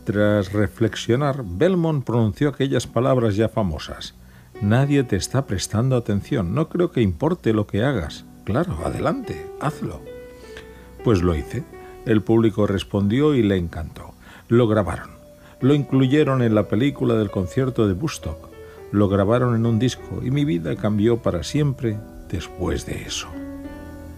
Tras reflexionar, Belmont pronunció aquellas palabras ya famosas. Nadie te está prestando atención, no creo que importe lo que hagas. Claro, adelante, hazlo. Pues lo hice. El público respondió y le encantó. Lo grabaron. Lo incluyeron en la película del concierto de Woodstock. Lo grabaron en un disco y mi vida cambió para siempre después de eso.